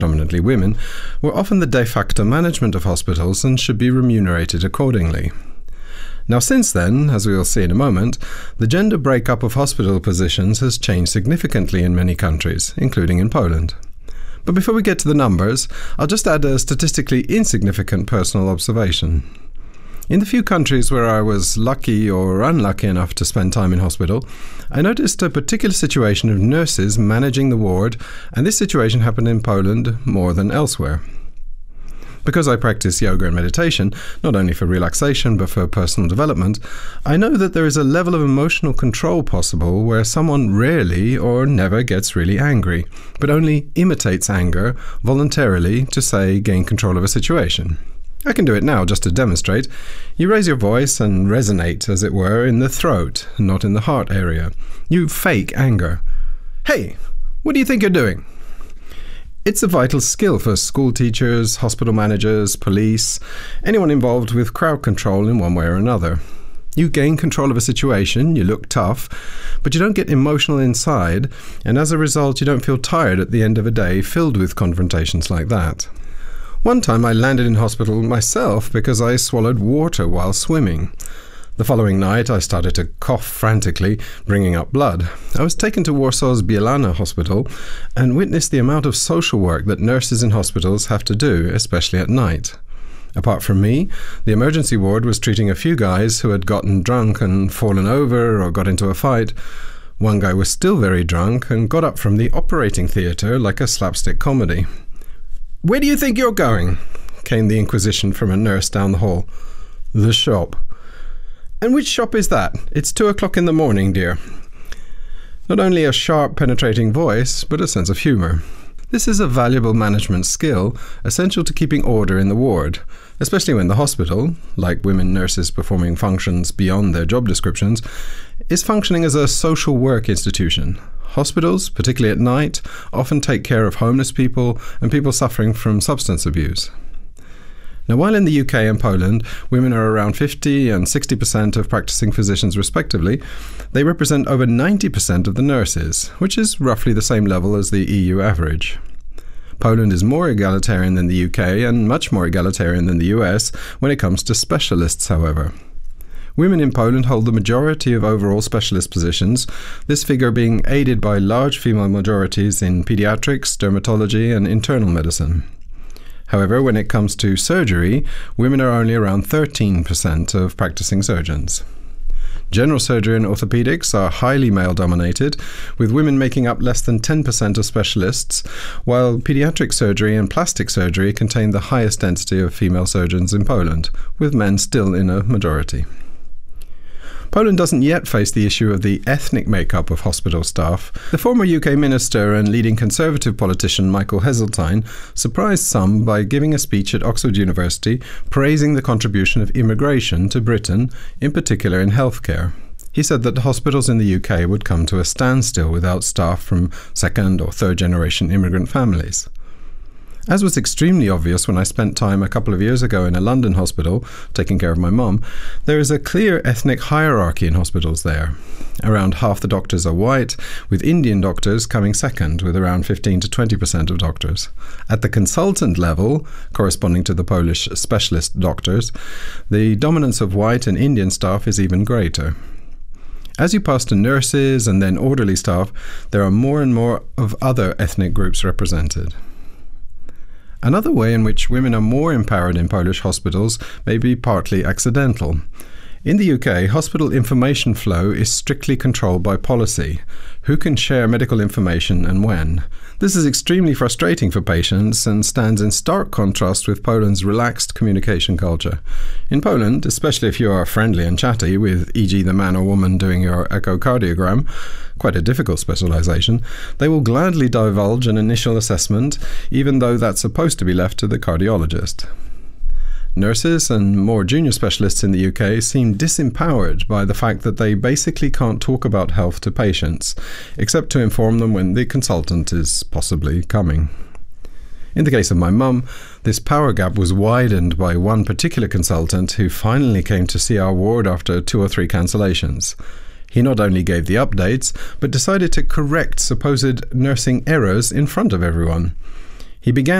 predominantly women, were often the de facto management of hospitals and should be remunerated accordingly. Now, since then, as we will see in a moment, the gender breakup of hospital positions has changed significantly in many countries, including in Poland. But before we get to the numbers, I'll just add a statistically insignificant personal observation. In the few countries where I was lucky or unlucky enough to spend time in hospital, I noticed a particular situation of nurses managing the ward, and this situation happened in Poland more than elsewhere. Because I practice yoga and meditation, not only for relaxation but for personal development, I know that there is a level of emotional control possible where someone rarely or never gets really angry, but only imitates anger voluntarily to, say, gain control of a situation. I can do it now just to demonstrate. You raise your voice and resonate, as it were, in the throat, not in the heart area. You fake anger. Hey, what do you think you're doing? It's a vital skill for school teachers, hospital managers, police, anyone involved with crowd control in one way or another. You gain control of a situation, you look tough, but you don't get emotional inside, and as a result you don't feel tired at the end of a day filled with confrontations like that. One time I landed in hospital myself because I swallowed water while swimming. The following night I started to cough frantically, bringing up blood. I was taken to Warsaw's Bielana Hospital and witnessed the amount of social work that nurses in hospitals have to do, especially at night. Apart from me, the emergency ward was treating a few guys who had gotten drunk and fallen over or got into a fight. One guy was still very drunk and got up from the operating theatre like a slapstick comedy. "Where do you think you're going?" came the inquisition from a nurse down the hall. "The shop." "And which shop is that? It's 2 o'clock in the morning, dear." Not only a sharp, penetrating voice, but a sense of humour. This is a valuable management skill, essential to keeping order in the ward, especially when the hospital, like women nurses performing functions beyond their job descriptions, is functioning as a social work institution. Hospitals, particularly at night, often take care of homeless people and people suffering from substance abuse. Now, while in the UK and Poland, women are around 50 and 60% of practicing physicians respectively, they represent over 90% of the nurses, which is roughly the same level as the EU average. Poland is more egalitarian than the UK and much more egalitarian than the US when it comes to specialists, however. Women in Poland hold the majority of overall specialist positions, this figure being aided by large female majorities in pediatrics, dermatology and internal medicine. However, when it comes to surgery, women are only around 13% of practicing surgeons. General surgery and orthopedics are highly male-dominated, with women making up less than 10% of specialists, while pediatric surgery and plastic surgery contain the highest density of female surgeons in Poland, with men still in a majority. Poland doesn't yet face the issue of the ethnic makeup of hospital staff. The former UK minister and leading Conservative politician Michael Heseltine surprised some by giving a speech at Oxford University praising the contribution of immigration to Britain, in particular in healthcare. He said that hospitals in the UK would come to a standstill without staff from second or third generation immigrant families. As was extremely obvious when I spent time a couple of years ago in a London hospital, taking care of my mum, there is a clear ethnic hierarchy in hospitals there. Around half the doctors are white, with Indian doctors coming second, with around 15 to 20% of doctors. At the consultant level, corresponding to the Polish specialist doctors, the dominance of white and Indian staff is even greater. As you pass to nurses and then orderly staff, there are more and more of other ethnic groups represented. Another way in which women are more empowered in Polish hospitals may be partly accidental. In the UK, hospital information flow is strictly controlled by policy. Who can share medical information and when? This is extremely frustrating for patients and stands in stark contrast with Poland's relaxed communication culture. In Poland, especially if you are friendly and chatty, with e.g. the man or woman doing your echocardiogram, quite a difficult specialization, they will gladly divulge an initial assessment, even though that's supposed to be left to the cardiologist. Nurses and more junior specialists in the UK seem disempowered by the fact that they basically can't talk about health to patients, except to inform them when the consultant is possibly coming. In the case of my mum, this power gap was widened by one particular consultant who finally came to see our ward after 2 or 3 cancellations. He not only gave the updates, but decided to correct supposed nursing errors in front of everyone. He began